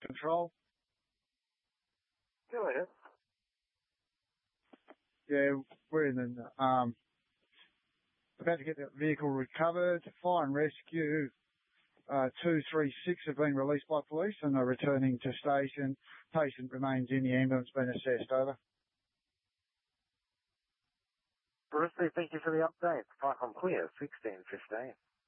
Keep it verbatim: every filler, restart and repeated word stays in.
control. Go ahead. Yeah, we're in the, um, about to get the vehicle recovered. Fire and rescue, uh, two three six have been released by police and are returning to station. Patient remains in the ambulance, being assessed. Over. Bruce, thank you for the update. Park on clear, sixteen fifteen.